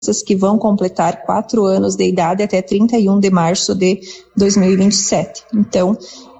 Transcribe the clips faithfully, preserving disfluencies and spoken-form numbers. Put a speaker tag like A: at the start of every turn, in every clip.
A: que vão completar quatro anos de idade até trinta e um de março de dois mil e vinte e sete. Então,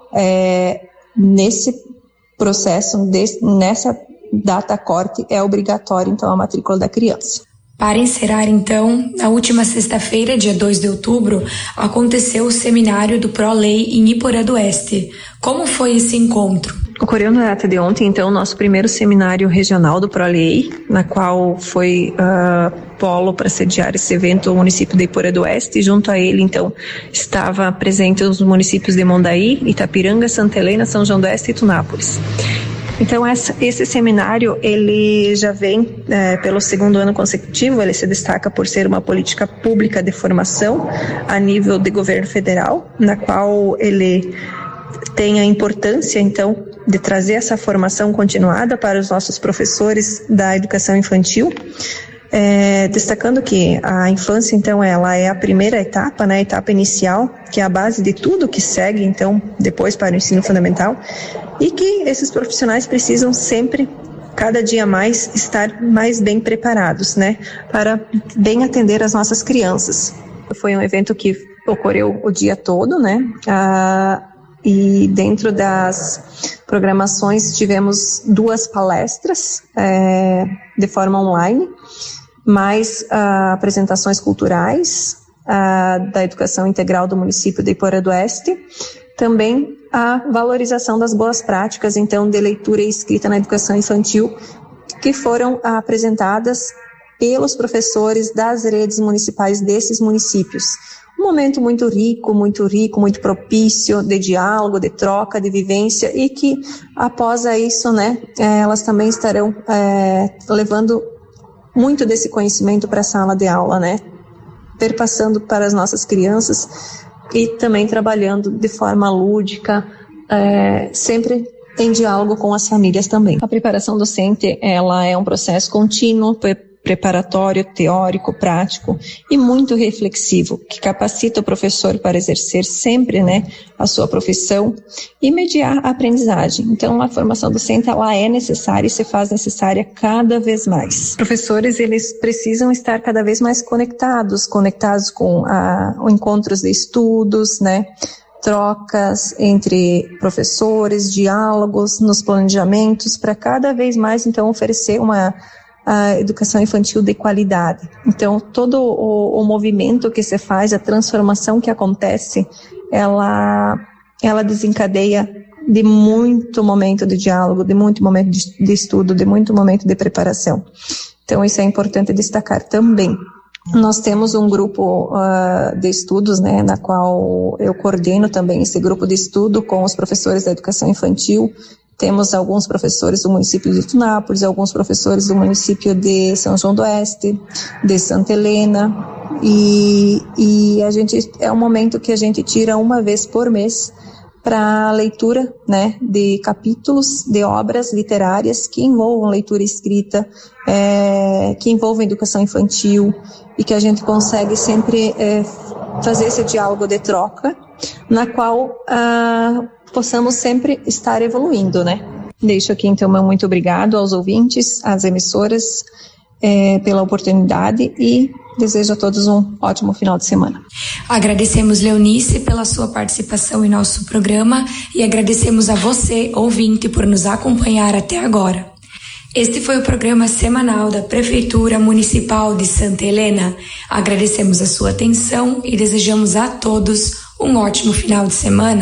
A: é, nesse processo, desse, nessa data corte, é obrigatório, então, a matrícula da criança.
B: Para encerrar, então, na última sexta-feira, dia dois de outubro, aconteceu o seminário do ProLei em Iporã do Oeste. Como foi esse encontro?
A: Ocorreu na data de ontem, então, nosso primeiro seminário regional do ProLei, na qual foi uh, polo para sediar esse evento o município de Iporã do Oeste, e junto a ele, então, estava presente os municípios de Mondaí, Itapiranga, Santa Helena, São João do Oeste e Tunápolis. Então, essa, esse seminário, ele já vem é, pelo segundo ano consecutivo, ele se destaca por ser uma política pública de formação a nível de governo federal, na qual ele tem a importância, então, de trazer essa formação continuada para os nossos professores da educação infantil, é, destacando que a infância, então, ela é a primeira etapa, né, a etapa inicial, que é a base de tudo que segue, então, depois para o ensino fundamental, e que esses profissionais precisam sempre, cada dia mais, estar mais bem preparados, né, para bem atender as nossas crianças. Foi um evento que ocorreu o dia todo, né, ah, e dentro das programações tivemos duas palestras é, de forma online, mais ah, apresentações culturais ah, da educação integral do município de Iporã do Oeste, também a valorização das boas práticas, então, de leitura e escrita na educação infantil, que foram ah, apresentadas pelos professores das redes municipais desses municípios. Um momento muito rico, muito rico, muito propício de diálogo, de troca, de vivência, e que após isso, né, elas também estarão é, levando muito desse conhecimento para a sala de aula, né, perpassando para as nossas crianças e também trabalhando de forma lúdica, é, sempre em diálogo com as famílias também. A preparação docente, ela é um processo contínuo, preparatório, teórico, prático e muito reflexivo, que capacita o professor para exercer sempre, né, a sua profissão e mediar a aprendizagem. Então, a formação docente, ela é necessária e se faz necessária cada vez mais. Os professores, eles precisam estar cada vez mais conectados, conectados com a, os encontros de estudos, né, trocas entre professores, diálogos nos planejamentos, para cada vez mais, então, oferecer uma a educação infantil de qualidade. Então, todo o, o movimento que se faz, a transformação que acontece, ela, ela desencadeia de muito momento de diálogo, de muito momento de, de estudo, de muito momento de preparação. Então, isso é importante destacar também. Nós temos um grupo uh, de estudos, né, na qual eu coordeno também esse grupo de estudo com os professores da educação infantil. Temos alguns professores do município de Tunápolis, alguns professores do município de São João do Oeste, de Santa Helena, e, e a gente, é um momento que a gente tira uma vez por mês para leitura, né, de capítulos de obras literárias que envolvam leitura escrita, é, que envolvam educação infantil, e que a gente consegue sempre é, fazer esse diálogo de troca, na qual ah, possamos sempre estar evoluindo, né? Deixo aqui, então, meu muito obrigado aos ouvintes, às emissoras, é, pela oportunidade, e desejo a todos um ótimo final de semana.
B: Agradecemos, Leonice, pela sua participação em nosso programa, e agradecemos a você, ouvinte, por nos acompanhar até agora. Este foi o programa semanal da Prefeitura Municipal de Santa Helena. Agradecemos a sua atenção e desejamos a todos um ótimo final de semana.